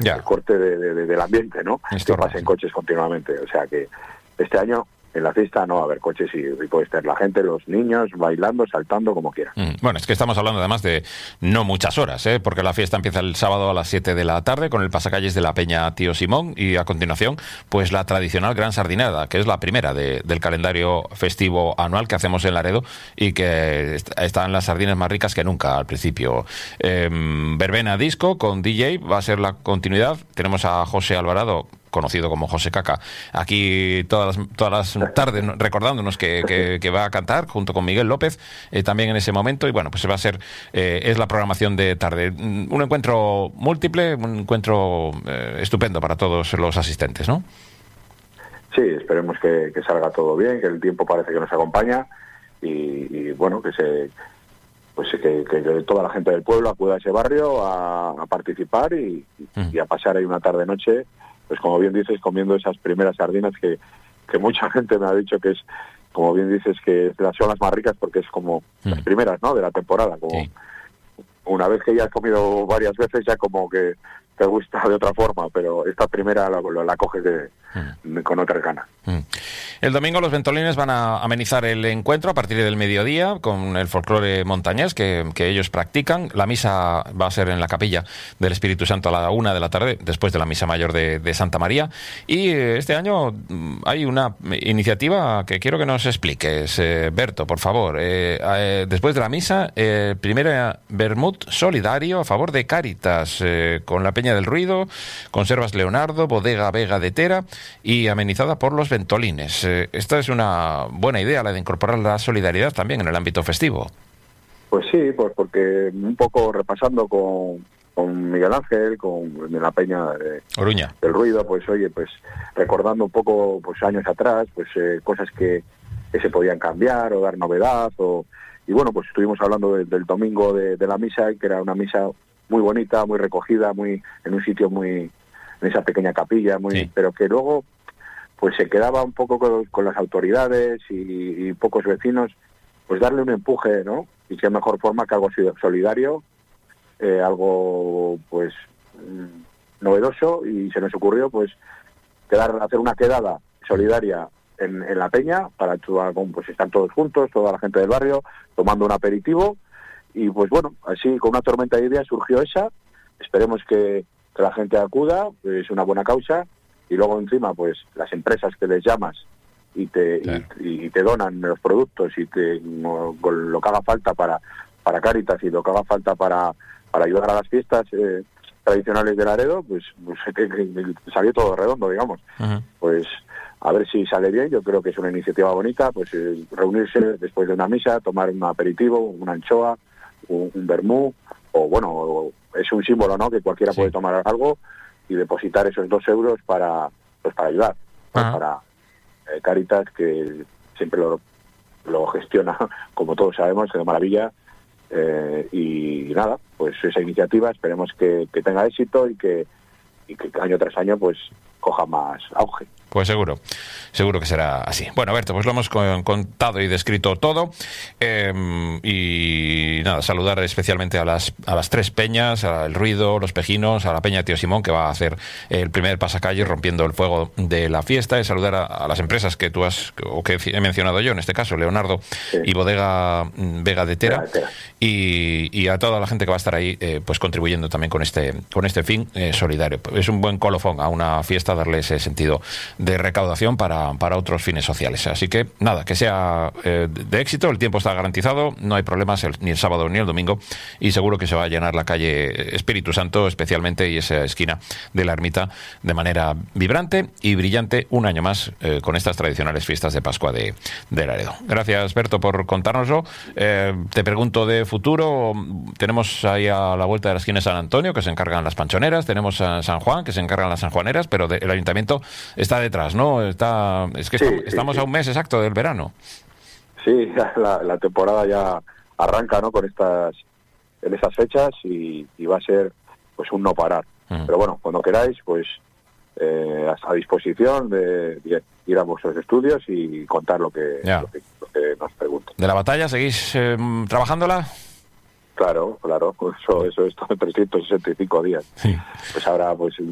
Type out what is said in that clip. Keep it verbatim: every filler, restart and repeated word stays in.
ya. el corte de, de, del ambiente, ¿no? Esto que pasen coches continuamente. O sea que este año en la fiesta no va a haber coches y, y puede estar la gente, los niños, bailando, saltando, como quieran. Mm, bueno, es que estamos hablando además de no muchas horas, ¿eh? Porque la fiesta empieza el sábado a las siete de la tarde con el pasacalles de la Peña Tío Simón y a continuación pues la tradicional Gran Sardinada, que es la primera de, del calendario festivo anual que hacemos en Laredo y que est están las sardinas más ricas que nunca al principio. Eh, verbena disco con D J va a ser la continuidad. Tenemos a José Alvarado, conocido como José Caca, aquí todas las, todas las tardes recordándonos que, que, que va a cantar junto con Miguel López eh, también en ese momento, y bueno, pues va a ser eh, es la programación de tarde, un encuentro múltiple, un encuentro eh, estupendo para todos los asistentes, ¿no? Sí, esperemos que, que salga todo bien, que el tiempo parece que nos acompaña y, y bueno, que se pues que, que, que toda la gente del pueblo acuda a ese barrio a, a participar y, Mm. y a pasar ahí una tarde-noche, pues como bien dices, comiendo esas primeras sardinas que, que mucha gente me ha dicho que es, como bien dices, que son las más ricas porque es como Mm. las primeras, ¿no?, de la temporada. Como Sí. una vez que ya has comido varias veces, ya como que te gusta de otra forma, pero esta primera la, la coges de, Mm. de, con otras ganas. Mm. El domingo los ventolines van a amenizar el encuentro a partir del mediodía con el folclore montañés que, que ellos practican. La misa va a ser en la capilla del Espíritu Santo a la una de la tarde, después de la misa mayor de, de Santa María. Y eh, este año mm, hay una iniciativa que quiero que nos expliques, eh, Berto, por favor. Eh, eh, después de la misa, eh, primera vermut solidario a favor de Cáritas, eh, con la Peña del Ruido, Conservas Leonardo, Bodega Vega de Tera y amenizada por los ventolines. Eh, esta es una buena idea, la de incorporar la solidaridad también en el ámbito festivo. Pues sí, pues porque un poco repasando con, con Miguel Ángel, con la Peña de, Oruña. del Ruido, pues oye, pues recordando un poco pues años atrás, pues eh, cosas que, que se podían cambiar o dar novedad, o y bueno, pues estuvimos hablando de, del domingo de, de la misa, que era una misa muy bonita, muy recogida, muy en un sitio muy, en esa pequeña capilla, muy, sí. pero que luego pues se quedaba un poco con, con las autoridades y, y pocos vecinos, pues darle un empuje, ¿no? Y qué mejor forma que algo solidario, eh, algo pues mm, novedoso, y se nos ocurrió pues quedar, hacer una quedada solidaria en, en la Peña para pues están todos juntos, toda la gente del barrio tomando un aperitivo, y pues bueno, así con una tormenta de ideas surgió esa. Esperemos que, que la gente acuda, es una buena causa, y luego encima pues las empresas que les llamas y te claro. y, y te donan los productos y te no, con lo que haga falta para para Cáritas y lo que haga falta para para ayudar a las fiestas eh, tradicionales de Laredo, pues, pues que, que salió todo redondo, digamos. Uh-huh. Pues a ver si sale bien. Yo creo que es una iniciativa bonita, pues eh, reunirse después de una misa, tomar un aperitivo, una anchoa, un, un vermú, o bueno, es un símbolo, ¿no?, que cualquiera sí. puede tomar algo y depositar esos dos euros para pues para ayudar, pues para eh, Cáritas, que siempre lo, lo gestiona, como todos sabemos, de maravilla, eh, y, y nada, pues esa iniciativa esperemos que, que tenga éxito y que, y que año tras año pues coja más auge. Pues seguro, seguro que será así. Bueno, Berto, pues lo hemos contado y descrito todo. Eh, y nada, saludar especialmente a las a las tres peñas, al Ruido, los Pejinos, a la Peña Tío Simón, que va a hacer el primer pasacalle rompiendo el fuego de la fiesta, y saludar a, a las empresas que tú has, o que he mencionado yo, en este caso, Leonardo sí. y Bodega Vega de Tera, Vega de Tera. Y, y a toda la gente que va a estar ahí, eh, pues contribuyendo también con este, con este fin eh, solidario. Es un buen colofón a una fiesta darle ese sentido de recaudación para, para otros fines sociales. Así que nada, que sea eh, de éxito, el tiempo está garantizado, no hay problemas el, ni el sábado ni el domingo, y seguro que se va a llenar la calle Espíritu Santo especialmente, y esa esquina de la ermita, de manera vibrante y brillante un año más eh, con estas tradicionales fiestas de Pascua de, de Laredo. Gracias, Berto, por contárnoslo. Eh, te pregunto de futuro, tenemos ahí a la vuelta de la esquina de San Antonio, que se encargan las panchoneras, tenemos a San Juan, que se encargan las sanjuaneras, pero de, el ayuntamiento está detrás, ¿no? Está, es que sí, estamos, sí, estamos sí. a un mes exacto del verano. Sí, la, la temporada ya arranca, ¿no?, con estas, en esas fechas, y, y va a ser pues un no parar. Mm. Pero bueno, cuando queráis, pues eh, a disposición de, de ir a vuestros estudios y contar lo que, lo que, lo que nos pregunten. ¿De la batalla seguís eh, trabajándola? Claro, claro, eso, eso es trescientos sesenta y cinco días. Sí. Pues ahora pues